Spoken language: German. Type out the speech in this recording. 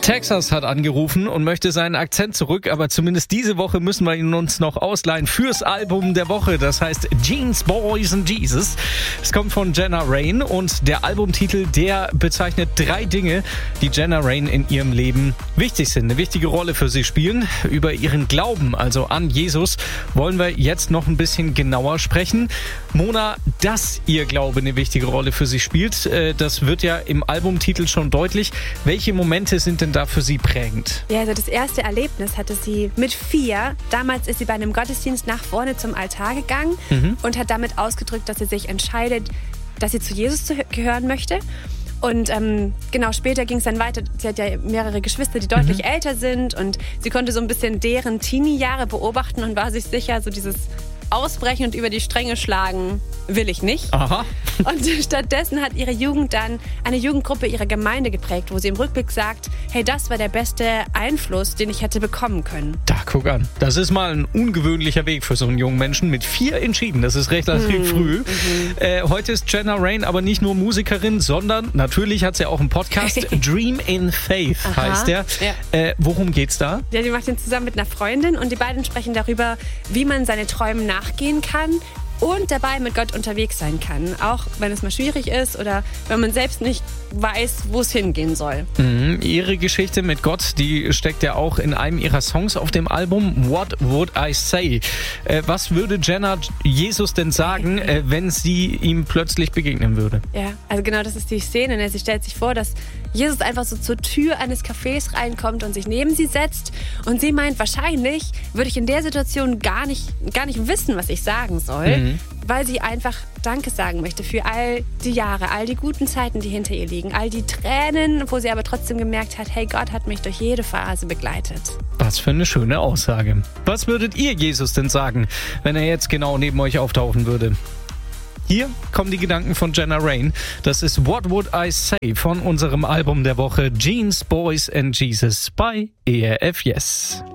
Texas hat angerufen und möchte seinen Akzent zurück, aber zumindest diese Woche müssen wir ihn uns noch ausleihen fürs Album der Woche. Das heißt Jeans, Boys and Jesus. Es kommt von Jenna Rain und der Albumtitel, der bezeichnet 3 Dinge, die Jenna Rain in ihrem Leben wichtig sind, eine wichtige Rolle für sie spielen. Über ihren Glauben, also an Jesus, wollen wir jetzt noch ein bisschen genauer sprechen. Mona, dass ihr Glaube eine wichtige Rolle für sie spielt, das wird ja im Albumtitel schon deutlich. Welche Momente sind denn da für sie prägend? Ja, also das erste Erlebnis hatte sie mit 4. Damals ist sie bei einem Gottesdienst nach vorne zum Altar gegangen und hat damit ausgedrückt, dass sie sich entscheidet, dass sie zu Jesus gehören möchte. Und genau, später ging es dann weiter. Sie hat ja mehrere Geschwister, die deutlich älter sind und sie konnte so ein bisschen deren Teenie-Jahre beobachten und war sich sicher, so dieses Ausbrechen und über die Stränge schlagen will ich nicht. Aha. Und stattdessen hat ihre Jugend dann eine Jugendgruppe ihrer Gemeinde geprägt, wo sie im Rückblick sagt, hey, das war der beste Einfluss, den ich hätte bekommen können. Da, guck an. Das ist mal ein ungewöhnlicher Weg für so einen jungen Menschen. Mit 4 entschieden, das ist recht früh. Heute ist Jenna Rain aber nicht nur Musikerin, sondern natürlich hat sie auch einen Podcast. Dream in Faith heißt der. Ja. Worum geht's da? Ja, die macht den zusammen mit einer Freundin und die beiden sprechen darüber, wie man seine Träume nachgehen kann und dabei mit Gott unterwegs sein kann. Auch wenn es mal schwierig ist oder wenn man selbst nicht weiß, wo es hingehen soll. Ihre Geschichte mit Gott, die steckt ja auch in einem ihrer Songs auf dem Album What Would I Say? Was würde Jenna Jesus denn sagen, wenn sie ihm plötzlich begegnen würde? Ja, also genau das ist die Szene. Sie stellt sich vor, dass Jesus einfach so zur Tür eines Cafés reinkommt und sich neben sie setzt. Und sie meint, wahrscheinlich würde ich in der Situation gar nicht wissen, was ich sagen soll, weil sie einfach Danke sagen möchte für all die Jahre, all die guten Zeiten, die hinter ihr liegen, all die Tränen, wo sie aber trotzdem gemerkt hat, hey, Gott hat mich durch jede Phase begleitet. Was für eine schöne Aussage. Was würdet ihr Jesus denn sagen, wenn er jetzt genau neben euch auftauchen würde? Hier kommen die Gedanken von Jenna Rain. Das ist What Would I Say von unserem Album der Woche Jeans, Boys and Jesus bei ERF Yes.